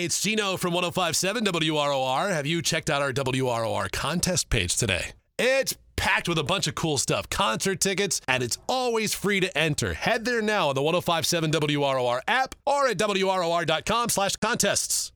Hey, it's Gino from 105.7 WROR. Have you checked out our WROR contest page today? It's packed with a bunch of cool stuff, concert tickets, and it's always free to enter. Head there now on the 105.7 WROR app or at WROR.com/contests.